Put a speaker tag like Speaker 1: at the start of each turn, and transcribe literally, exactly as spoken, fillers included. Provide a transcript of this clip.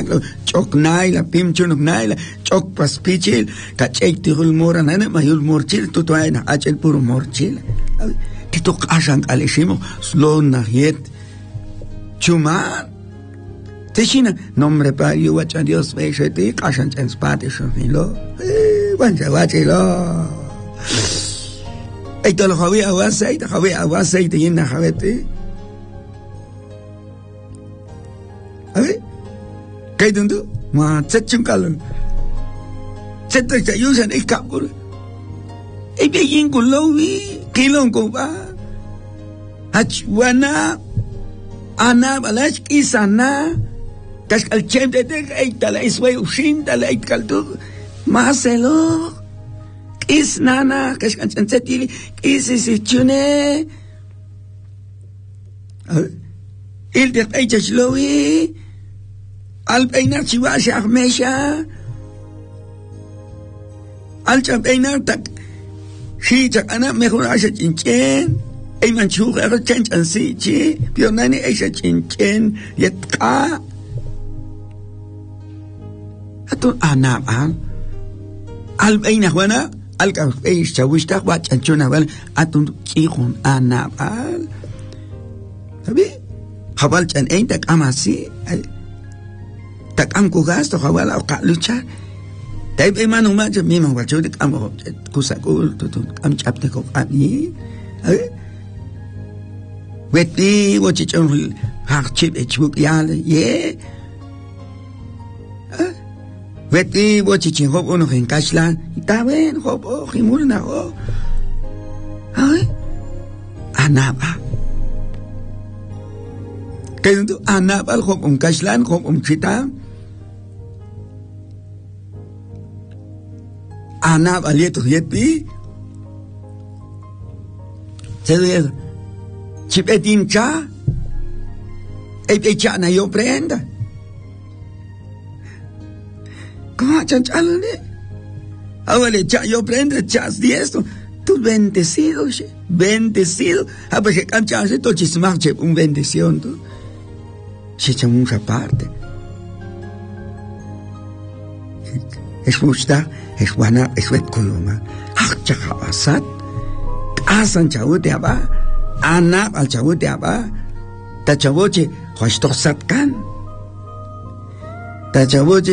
Speaker 1: ejemplo, choknaila, pimchunuknaila, chokpaspichil, kacheiktihul moranana, mayul morchil, tutuaina, achel puro morchil. Tito kashan aleshimo, slona hiet, chuman. Tishina, nombre para yuwacha Dios, veisheti, kashan chanspati, shonilo, eh, wancha wachilo. Eito lo javi aguaceite, javi aguaceite, yena javete. A ver, ¿qué tundu? Ma, tsetchum kalon. Tsetchum chayusan es kapul. E beyin kulowi, kilon kuba. Hachwana, ana balash isana. Kashkal chem de de eitala iswe ushin tala eitkaltu. Maselo. Is nana, kashkan chansetili, is is chune. Il de eitachlowi. Al peinar chivashi ahmesha. Al cha peinar tak. Shi chakana mejor asha chinchen. Ei manchu garo chanchan si chi. Pionani asha chinchen. Yetka. Atun anabal. Al peinar wana. Al ka peish chawishta wa chanchuna wal. Atun chihun anabal. Sabi? Habal chan ein tak amasi. Tak am kugas to hawala o kalucha. Tay be manu ma je mi ma wa chu dik am kusakul to to am chapte ko ami. Eh? Weti wo chi chon har chip e chuk yale ye. Eh? Weti wo chi chin hop ono en kashlan. Ta ben hop o himul na ho. Eh? Anaba. Kaya nito anabal hop um kashlan hop um chita. Anab alieto yepi. Se ve chipetin cha. E cha na yo prenda. ¿Cómo chan chalne? Ahora cha yo prenda chas diesto. Tú bendecido, bendecido. Ah, pues que cancha hace todo chismache un bendición tú. Se echa mucha parte. Es justa. Es buena, es wet coloma. Ah, chakabasat. Asan chawute aba. Anab al chawute aba. Ta chawoche, hoistosat kan. Ta chawoche.